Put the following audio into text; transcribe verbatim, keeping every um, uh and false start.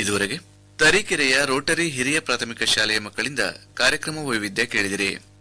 ಇದುವರೆಗೆ ತರೀಕೆರೆಯ ರೋಟರಿ ಹಿರಿಯ ಪ್ರಾಥಮಿಕ ಶಾಲೆಯ ಮಕ್ಕಳಿಂದ ಕಾರ್ಯಕ್ರಮ ವೈವಿಧ್ಯ ಕೇಳಿದಿರಿ.